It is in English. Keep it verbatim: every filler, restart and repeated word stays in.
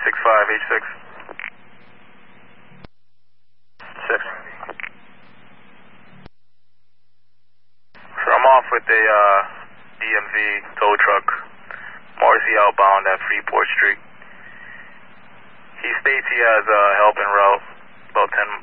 six five, H six. six. So I'm off with a uh, D M V tow truck, Marcy outbound at Freeport Street. He states he has a help en route, about ten